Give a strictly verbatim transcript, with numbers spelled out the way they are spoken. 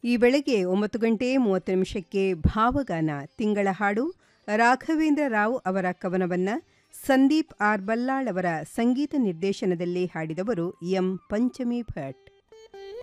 ಈ ಬೆಳಗ್ಗೆ ಒಂಬತ್ತು ಗಂಟೆ ಮೂವತ್ತು ನಿಮಿಷಕ್ಕೆ ಭಾವಗಾನ ತಿಂಗಳ ಹಾಡು ರಾಘವೇಂದ್ರ ರಾವ್ ಅವರ ಕವನವನ್ನು ಸಂದೀಪ್ ಆರ್ ಬಲ್ಲಾಳ್ ಅವರ ಸಂಗೀತ ನಿರ್ದೇಶನದಲ್ಲಿ ಹಾಡಿದವರು ಎಂ ಪಂಚಮಿ ಭಟ್.